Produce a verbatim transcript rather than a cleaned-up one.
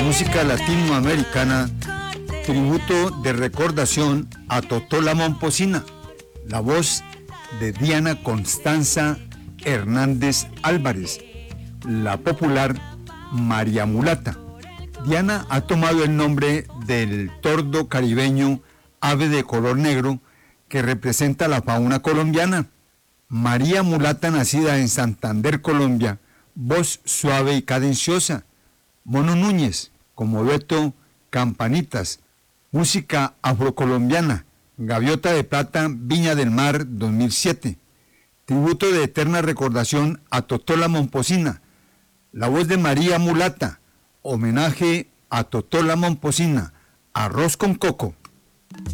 música latinoamericana, tributo de recordación a Totó la Momposina, la voz de Diana Constanza Hernández Álvarez, la popular María Mulata. Diana ha tomado el nombre del tordo caribeño, ave de color negro, que representa la fauna colombiana. María Mulata, nacida en Santander, Colombia, voz suave y cadenciosa. Mono Núñez, como dueto Campanitas, música afrocolombiana, Gaviota de Plata, Viña del Mar, dos mil siete. Tributo de eterna recordación a Totó la Momposina, la voz de María Mulata, homenaje a Totó la Momposina, Arroz con Coco.